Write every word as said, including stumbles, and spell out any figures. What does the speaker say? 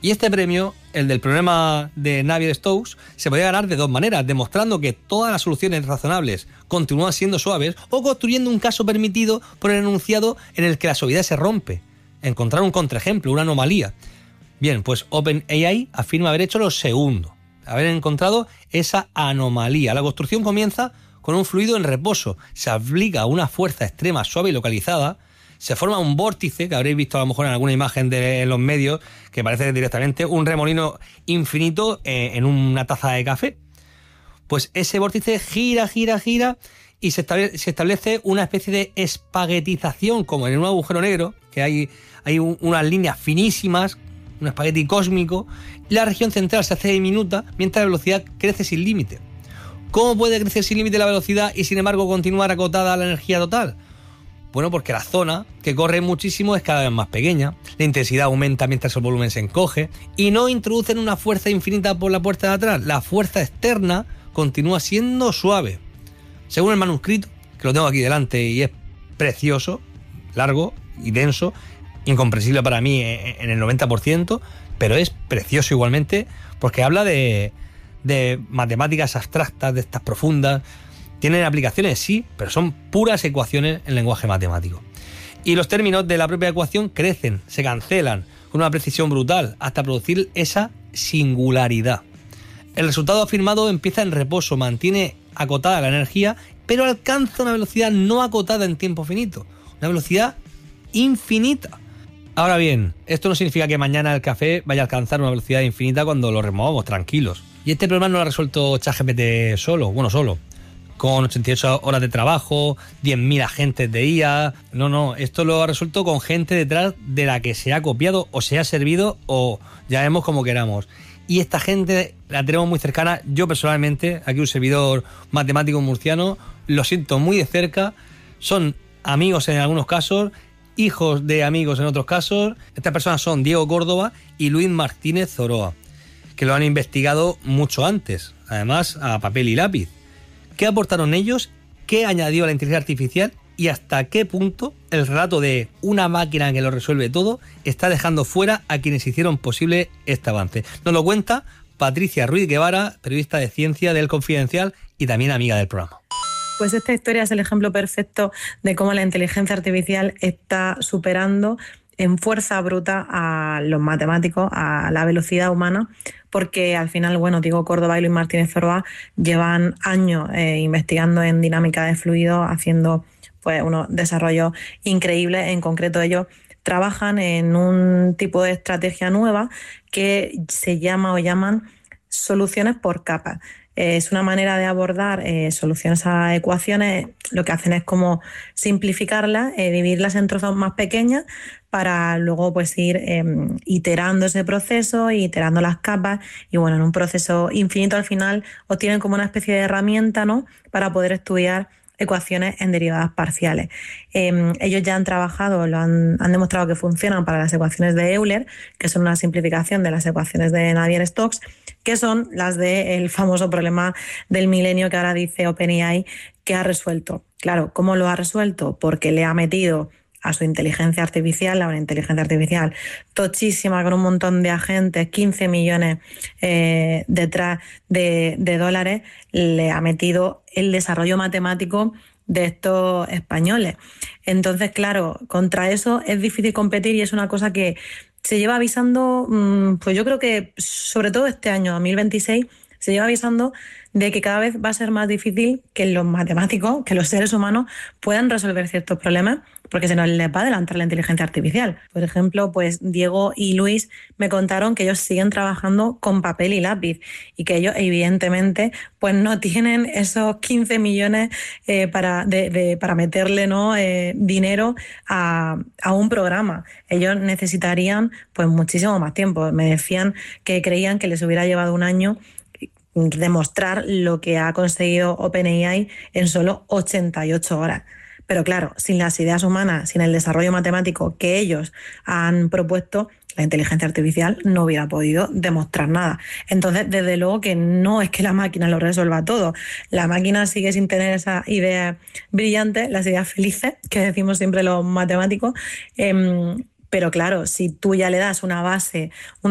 Y este premio, el del problema de Navier-Stokes, se podía ganar de dos maneras, demostrando que todas las soluciones razonables continúan siendo suaves o construyendo un caso permitido por el enunciado en el que la suavidad se rompe. Encontrar un contraejemplo, una anomalía. Bien, pues OpenAI afirma haber hecho lo segundo, haber encontrado esa anomalía. La construcción comienza con un fluido en reposo, se aplica una fuerza extrema suave y localizada, se forma un vórtice, que habréis visto a lo mejor en alguna imagen de en los medios, que parece directamente un remolino infinito eh, en una taza de café. Pues ese vórtice gira, gira, gira y se establece, se establece una especie de espaguetización, como en un agujero negro, que hay, hay un, unas líneas finísimas, un espagueti cósmico. La región central se hace diminuta mientras la velocidad crece sin límite. ¿Cómo puede crecer sin límite la velocidad y sin embargo continuar acotada a la energía total? Bueno, porque la zona que corre muchísimo es cada vez más pequeña, la intensidad aumenta mientras el volumen se encoge y no introducen una fuerza infinita por la puerta de atrás. La fuerza externa continúa siendo suave. Según el manuscrito, que lo tengo aquí delante y es precioso, largo y denso, incomprensible para mí en el noventa por ciento, pero es precioso igualmente porque habla de, de matemáticas abstractas, de estas profundas. Tienen aplicaciones, sí, pero son puras ecuaciones en lenguaje matemático. Y los términos de la propia ecuación crecen, se cancelan con una precisión brutal hasta producir esa singularidad. El resultado afirmado empieza en reposo, mantiene acotada la energía, pero alcanza una velocidad no acotada en tiempo finito, una velocidad infinita. Ahora bien, esto no significa que mañana el café vaya a alcanzar una velocidad infinita cuando lo removamos tranquilos. Y este problema no lo ha resuelto ChatGPT solo, bueno, solo. Con ochenta y ocho horas de trabajo, diez mil agentes de I A. No, no, esto lo ha resuelto con gente detrás de la que se ha copiado o se ha servido o ya vemos como queramos. Y esta gente la tenemos muy cercana. Yo personalmente, aquí un servidor matemático murciano, lo siento muy de cerca. Son amigos en algunos casos, hijos de amigos en otros casos. Estas personas son Diego Córdoba y Luis Martínez Zoroa, que lo han investigado mucho antes, además a papel y lápiz. ¿Qué aportaron ellos? ¿Qué añadió la inteligencia artificial? ¿Y hasta qué punto el relato de una máquina que lo resuelve todo está dejando fuera a quienes hicieron posible este avance? Nos lo cuenta Patricia Ruiz Guevara, periodista de ciencia del Confidencial y también amiga del programa. Pues esta historia es el ejemplo perfecto de cómo la inteligencia artificial está superando en fuerza bruta a los matemáticos, a la velocidad humana, porque al final, bueno, Diego Córdoba y Luis Martínez Zoroa llevan años eh, investigando en dinámica de fluidos, haciendo pues unos desarrollos increíbles. En concreto, ellos trabajan en un tipo de estrategia nueva que se llama o llaman soluciones por capas. Es una manera de abordar eh, soluciones a ecuaciones. Lo que hacen es como simplificarlas, eh, dividirlas en trozos más pequeños para luego pues ir eh, iterando ese proceso, iterando las capas y bueno, en un proceso infinito al final obtienen como una especie de herramienta, ¿no?, para poder estudiar ecuaciones en derivadas parciales. Eh, ellos ya han trabajado, lo han, han demostrado que funcionan para las ecuaciones de Euler, que son una simplificación de las ecuaciones de Navier-Stokes, que son las del famoso problema del milenio que ahora dice OpenAI que ha resuelto. Claro, ¿cómo lo ha resuelto? Porque le ha metido a su inteligencia artificial, a una inteligencia artificial tochísima con un montón de agentes, quince millones eh, detrás de, de dólares, le ha metido el desarrollo matemático de estos españoles. Entonces, claro, contra eso es difícil competir y es una cosa que se lleva avisando, pues yo creo que sobre todo este año, dos mil veintiséis, se lleva avisando de que cada vez va a ser más difícil que los matemáticos, que los seres humanos puedan resolver ciertos problemas, porque se nos les va a adelantar la inteligencia artificial. Por ejemplo, pues Diego y Luis me contaron que ellos siguen trabajando con papel y lápiz y que ellos evidentemente pues no tienen esos quince millones eh, para, de, de, para meterle, ¿no?, eh, dinero a, a un programa. Ellos necesitarían pues muchísimo más tiempo. Me decían que creían que les hubiera llevado un año demostrar lo que ha conseguido OpenAI en solo ochenta y ocho horas. Pero claro, sin las ideas humanas, sin el desarrollo matemático que ellos han propuesto, la inteligencia artificial no hubiera podido demostrar nada. Entonces, desde luego que no es que la máquina lo resuelva todo. La máquina sigue sin tener esas ideas brillantes, las ideas felices, que decimos siempre los matemáticos. Eh, pero claro, si tú ya le das una base, un